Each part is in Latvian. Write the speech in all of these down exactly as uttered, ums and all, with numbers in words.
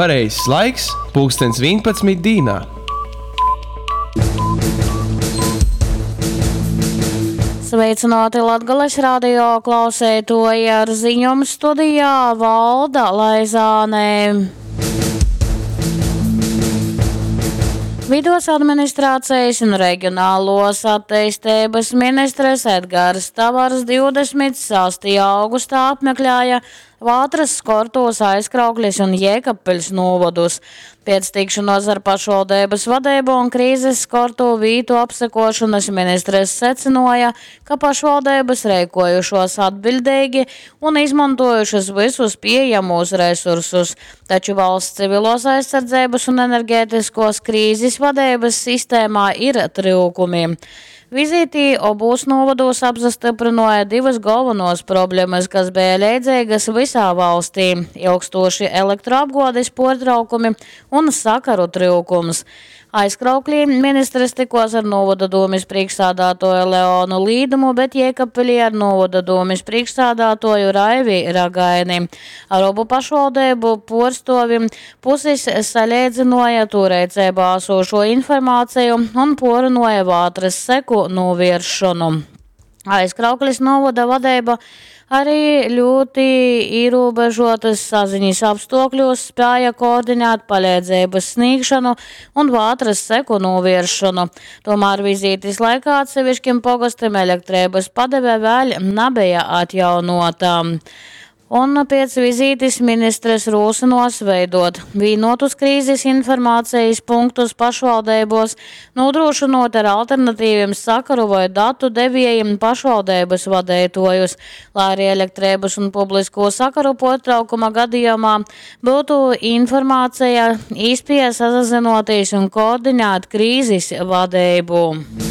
Pareizs laiks – pulkstens vienpadsmit dīnā. Sveicināti Latgales radio klausētoji ar ziņojumu studijā Valda Laizāne. Vidos administrācijas un reģionālos attīstības ministres Edgars Tavars divdesmit sastajā augustā apmeklēja Vātras, Skortos, Aizkrauklis un Jēkabpeļs novadus. Pēc tikšanos ar pašvaldības vadību un krīzes Skortu vītu apsekošanas ministres secināja, ka pašvaldības rēkojušos atbildīgi un izmantojušas visus pieejamos resursus, taču valsts civilos aizsardzības un enerģētiskos krīzes vadības sistēmā ir trūkumi. Vizītī obūs novados apstiprināja divas galvenos problēmas, kas bija līdzīgas visā valstī – ilgstoši elektroapgādes pārtraukumi un sakaru trūkums. Aizkrauklī ministres tikos ar novada domes priekšsādātoju Leonu Līdumu, bet Jēkabpilī ar novada domes priekšsādātoju Raivi Ragaini. Ar obu pašvaldību pārstāvjiem puses salīdzināja turēcībā esošo informāciju un porunāja Vātras seku novēršanu. Aizkrauklis novada vadība arī ļoti ierobežotas saziņas apstākļos spēja koordinēt palīdzības sniegšanu un Vātras seku novēršanu. Tomēr vizītes laikā atsevišķiem pogastiem elektrības padeve vēl nebija atjaunota. Un pēc vizītes ministres rūsinos veidot vienotus krīzes informācijas punktus pašvaldībos, nodrošinot ar alternatīviem sakaru vai datu devējiem pašvaldības vadītojus, lai arī elektrības un publisko sakaru pārtraukuma gadījumā būtu informācija īspēja sazinoties un koordinēt krīzes vadību.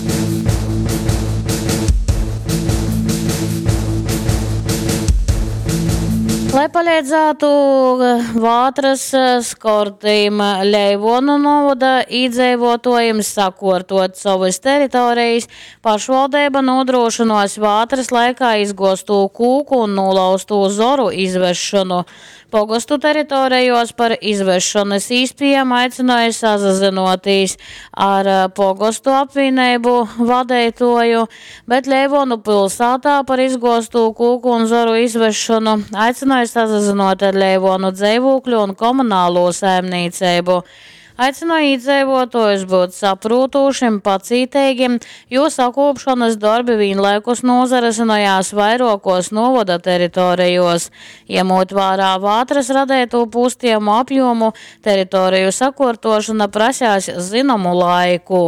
Lai palīdzētu Vātras, Skortīm, Leivonu novada iedzīvotājiem sakārtot savas teritorijas, pašvaldība nodrošinos Vātras laikā izgostu kūku un nolaustu zoru izvešanu. Pogastu teritorijos par izvešanas īspējām aicināja sazinoties ar pogastu apvienību vadītoju, bet Leivonu pilsētā par izgostu kūku un zoru izvešanu aicināja sazinot ar Leivonu dzīvokļu un komunālo saimniecību. Aicināja iedzīvotājus būt saprūtošiem, pacītīgiem, jo sakopšanas darbi vienlaikus nozarasinājās vairākos novada teritorijos. Iemot vērā Vātras radīto pustījumu apjomu, teritoriju sakārtošana prasās zināmu laiku.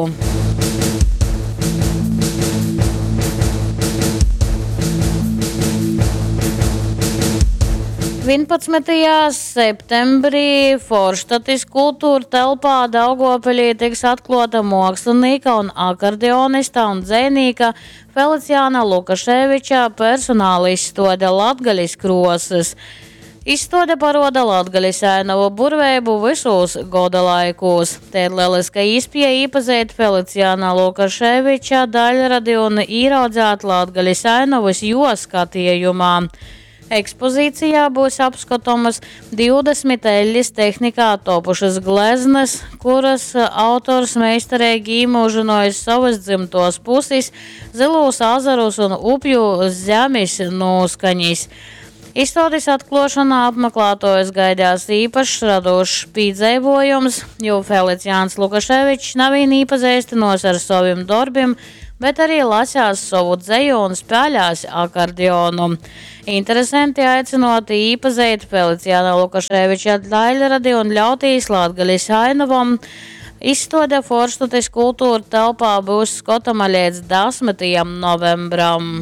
vienpadsmitajā septembrī Forštatis kultūra telpā Daugavpilī tiks atklāta mākslinieka un akordionista un dzejnieka Feliciāna Lukaševiča personāla izstāde Latgalis krosas. Izstāde paroda Latgalis ainavu burveibu visos goda laikos. Te ir lieliska iespēja iepazīt Feliciāna Lukaševiča daļradi un ieraudzēt Latgalis ainavus jo skatījumā. Ekspozīcijā būs apskatāmas divdesmit eļļas tehnikā topušas gleznas, kuras autors meistarīgi īmūžinojas savas dzimtos puses, zilūs azarus un upju zemes noskaņas. Izstādes atklāšanā apmeklētājus gaidās īpašs radošs piedzīvojums, jo Feliciāns Lukaševičs nav vien iepazīstinos ar saviem darbiem, bet arī lasās savu dzeju un spēlēs akordionu. Interesanti aicinot īpazīt Feliciāna Lukaševiča daļradi un ļautīs Latgalis ainavam. Izstāde Forštatis kultūra telpā būs skatama līdz desmitajam novembram.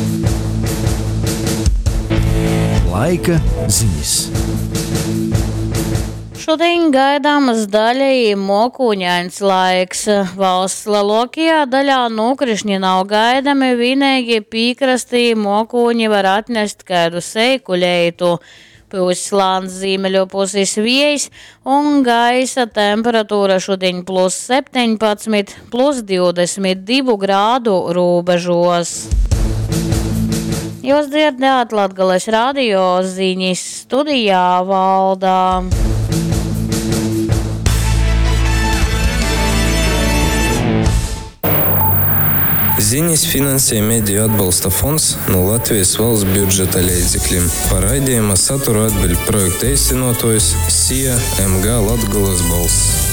Laika ziņas. Šodien gaidāmas daļai mokūņains laiks. Valsts lielākajā daļā nokrišņi nav gaidami, vienīgi pīkrastī mokūņi var atnest kādu seikuļeitu. Puslāns ziemeļu puses vējs un gaisa temperatūra šodien plus septiņpadsmit, plus divdesmit divi grādu robežos. Jūs dzirdējāt Latgales radio ziņas, studijā Valdā. Ziņas finansē Mediju atbalsta fonds no Latvijas valsts budžeta līdzekļiem. Par raidījuma saturu atbild projekta īstenotājs S I A M G Latgulas balss.